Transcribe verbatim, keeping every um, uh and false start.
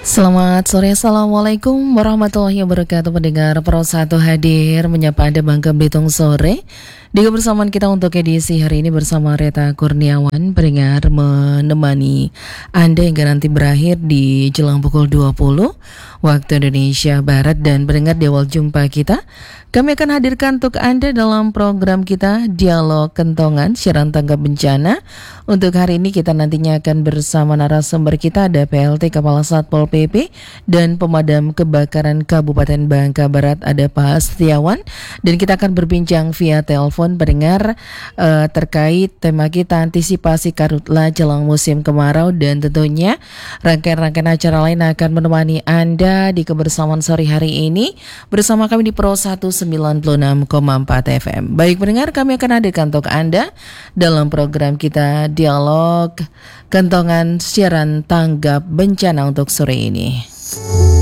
Selamat sore, Assalamualaikum warahmatullahi wabarakatuh. Pendengar Pro satu hadir menyapa Anda Bangka Belitung sore. Di kebersamaan kita untuk edisi hari ini bersama Reta Kurniawan, pendengar menemani Anda hingga nanti berakhir di jelang pukul dua puluh waktu Indonesia Barat. Dan pendengar, di awal jumpa kita, kami akan hadirkan untuk Anda dalam program kita Dialog Kentongan Siaran Tanggap Bencana. Untuk hari ini kita nantinya akan bersama narasumber kita, ada P L T Kepala Satpol P P dan Pemadam Kebakaran Kabupaten Bangka Barat, ada Pak Setiawan. Dan kita akan berbincang via telepon pendengar uh, terkait tema kita antisipasi karhutla jelang musim kemarau, dan tentunya rangkaian-rangkaian acara lain akan menemani Anda di kebersamaan sore hari ini bersama kami di Pro seratus sembilan puluh enam koma empat F M. Baik pendengar, kami akan hadirkan untuk Anda dalam program kita Dialog Kentongan Siaran Tanggap Bencana untuk sore ini.